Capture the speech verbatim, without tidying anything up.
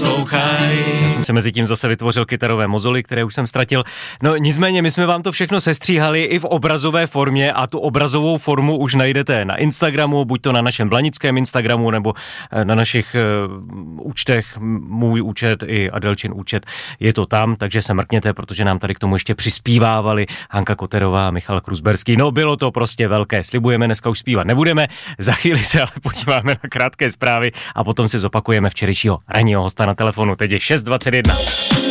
poslouchaj. Já jsem se mezi tím zase vytvořil kytarové mozoly, které už jsem ztratil. No nicméně, my jsme vám to všechno sestříhali i v obrazové formě a tu obrazovou formu už najdete na Instagramu, buď to na našem blanickém Instagramu, nebo na našich uh, účtech, můj účet i Adelčin účet. Je to tam, takže se mrkněte, protože nám tady k tomu ještě přispívávali Hanka Koterová a Michal Kruzberský. No bylo to prostě velké, slibujeme, dneska už zpívat nebudeme, za chvíli se ale podíváme na krátké zprávy a potom si zopakujeme včerejšího ranního hosta na telefonu, teď je šest dvacet jedna.